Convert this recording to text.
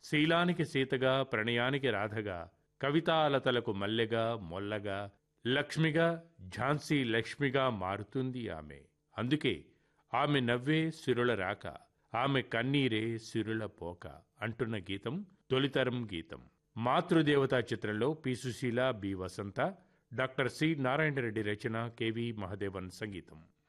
శీలానికి సీతగా, ప్రణయానికి రాధగా, కవితాలతలకు మల్లెగా, మొల్లగా, లక్ష్మిగా, ఝాన్సీ లక్ష్మిగా మారుతుంది ఆమె. అందుకే ఆమె నవ్వే సిరుల రాక, ఆమె కన్నీరే సిరుల పోక అంటున్న గీతం తొలితరం గీతం. మాతృదేవత చిత్రంలో పి సుశీల, బి వసంత, డాక్టర్ సి నారాయణ రెడ్డి రచన, కెవి మహదేవన్ సంగీతం.